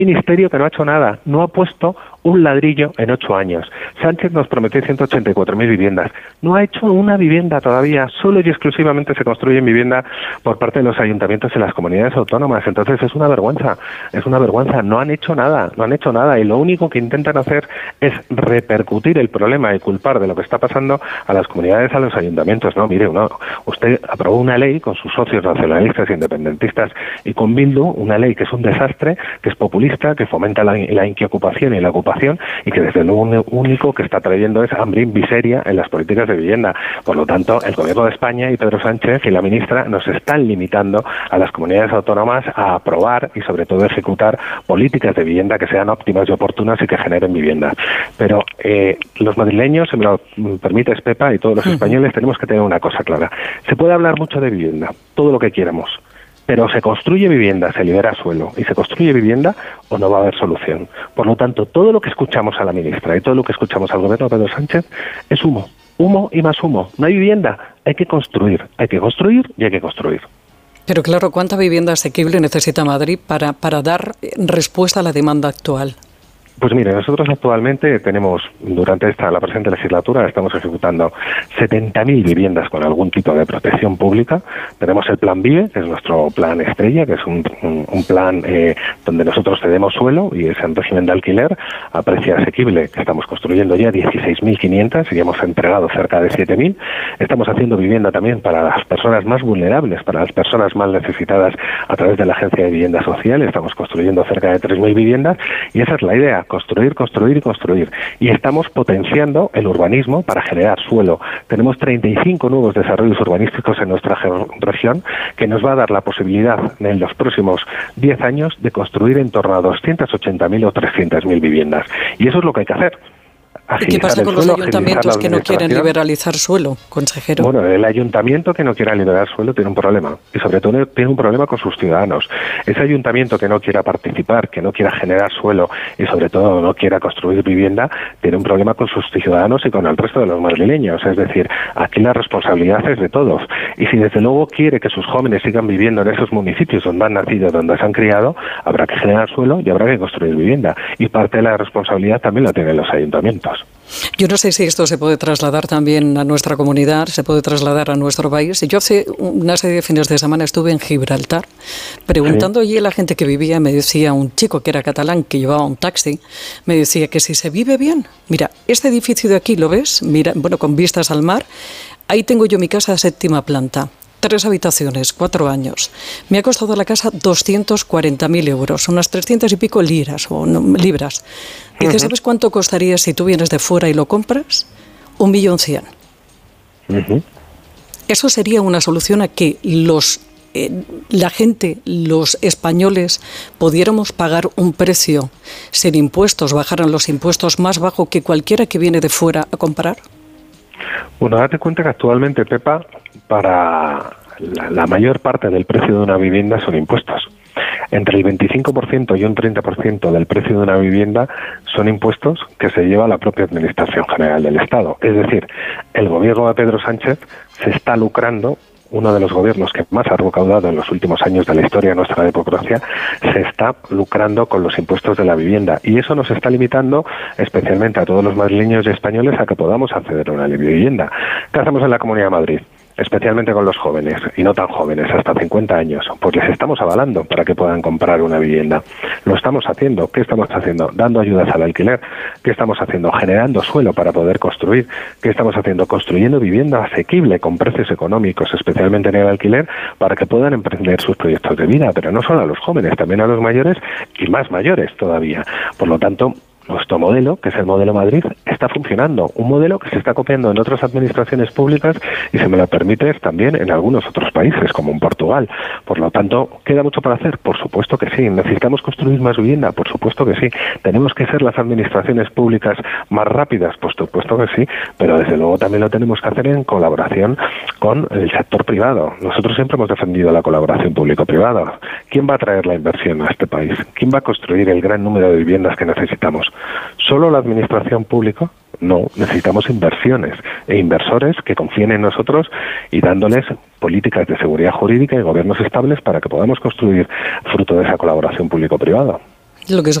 ministerio que no ha hecho nada, no ha puesto un ladrillo en 8 años. Sánchez nos prometió 184.000 viviendas. No ha hecho una vivienda todavía. Solo y exclusivamente se construyen vivienda por parte de los ayuntamientos y las comunidades autónomas. Entonces es una vergüenza. No han hecho nada. Y lo único que intentan hacer es repercutir el problema y culpar de lo que está pasando a las comunidades, a los ayuntamientos. No, mire, usted aprobó una ley con sus socios nacionalistas e independentistas y con Bildu, una ley que es un desastre, que es populista, que fomenta la inquiocupación y la ocupación, y que desde luego lo único que está trayendo es hambre y miseria en las políticas de vivienda. Por lo tanto, el Gobierno de España y Pedro Sánchez y la ministra nos están limitando a las comunidades autónomas a aprobar y sobre todo ejecutar políticas de vivienda que sean óptimas y oportunas y que generen vivienda. Pero los madrileños, si me lo permites, Pepa, y todos los españoles tenemos que tener una cosa clara. Se puede hablar mucho de vivienda, todo lo que quieramos, pero se construye vivienda, se libera suelo y se construye vivienda o no va a haber solución. Por lo tanto, todo lo que escuchamos a la ministra y todo lo que escuchamos al gobierno de Pedro Sánchez es humo y más humo. No hay vivienda, hay que construir y hay que construir. Pero claro, ¿cuánta vivienda asequible necesita Madrid para dar respuesta a la demanda actual? Pues mire, nosotros actualmente tenemos, durante la presente legislatura, estamos ejecutando 70.000 viviendas con algún tipo de protección pública. Tenemos el Plan Vive, que es nuestro plan estrella, que es un plan donde nosotros cedemos suelo y es en régimen de alquiler a precio asequible, que estamos construyendo ya 16.500 y hemos entregado cerca de 7.000. Estamos haciendo vivienda también para las personas más vulnerables, para las personas más necesitadas a través de la Agencia de Vivienda Social. Estamos construyendo cerca de 3.000 viviendas y esa es la idea. Construir. Y estamos potenciando el urbanismo para generar suelo. Tenemos 35 nuevos desarrollos urbanísticos en nuestra región que nos va a dar la posibilidad en los próximos 10 años de construir en torno a 280.000 o 300.000 viviendas. Y eso es lo que hay que hacer. ¿Y qué pasa con los ayuntamientos que no quieren liberalizar suelo, consejero? Bueno, el ayuntamiento que no quiera liberar suelo tiene un problema, y sobre todo tiene un problema con sus ciudadanos. Ese ayuntamiento que no quiera participar, que no quiera generar suelo y sobre todo no quiera construir vivienda, tiene un problema con sus ciudadanos y con el resto de los madrileños. Es decir, aquí la responsabilidad es de todos. Y si desde luego quiere que sus jóvenes sigan viviendo en esos municipios donde han nacido, donde se han criado, habrá que generar suelo y habrá que construir vivienda. Y parte de la responsabilidad también la tienen los ayuntamientos. Yo no sé si esto se puede trasladar también a nuestra comunidad, se puede trasladar a nuestro país. Yo hace una serie de fines de semana estuve en Gibraltar preguntando allí a la gente que vivía. Me decía un chico que era catalán, que llevaba un taxi, me decía que si se vive bien. Mira, este edificio de aquí, ¿lo ves? Mira, bueno, con vistas al mar. Ahí tengo yo mi casa de 7ª planta. 3 habitaciones, 4 años. Me ha costado la casa 240.000 euros, unas 300 y pico libras. Dice, ¿sabes cuánto costaría si tú vienes de fuera y lo compras? 1.100.000. Eso sería una solución a que la gente, los españoles, pudiéramos pagar un precio sin impuestos, bajaran los impuestos más bajo que cualquiera que viene de fuera a comprar. Bueno, date cuenta que actualmente, Pepa, para la mayor parte del precio de una vivienda son impuestos. Entre el 25% y un 30% del precio de una vivienda son impuestos que se lleva la propia Administración General del Estado. Es decir, el gobierno de Pedro Sánchez se está lucrando. Uno de los gobiernos que más ha recaudado en los últimos años de la historia de nuestra democracia se está lucrando con los impuestos de la vivienda y eso nos está limitando especialmente a todos los madrileños y españoles a que podamos acceder a una vivienda. ¿Qué hacemos en la Comunidad de Madrid? Especialmente con los jóvenes y no tan jóvenes, hasta 50 años, pues les estamos avalando para que puedan comprar una vivienda. Lo estamos haciendo. ¿Qué estamos haciendo? Dando ayudas al alquiler. ¿Qué estamos haciendo? Generando suelo para poder construir. ¿Qué estamos haciendo? Construyendo vivienda asequible con precios económicos, especialmente en el alquiler, para que puedan emprender sus proyectos de vida, pero no solo a los jóvenes, también a los mayores y más mayores todavía. Por lo tanto, nuestro modelo, que es el modelo Madrid, está funcionando. Un modelo que se está copiando en otras administraciones públicas y, si me lo permites, también en algunos otros países, como en Portugal. Por lo tanto, ¿queda mucho para hacer? Por supuesto que sí. ¿Necesitamos construir más vivienda? Por supuesto que sí. ¿Tenemos que ser las administraciones públicas más rápidas? Por supuesto que sí. Pero, desde luego, también lo tenemos que hacer en colaboración con el sector privado. Nosotros siempre hemos defendido la colaboración público-privada. ¿Quién va a traer la inversión a este país? ¿Quién va a construir el gran número de viviendas que necesitamos? ¿Solo la administración pública? No, necesitamos inversiones e inversores que confíen en nosotros y dándoles políticas de seguridad jurídica y gobiernos estables para que podamos construir fruto de esa colaboración público-privada. Lo que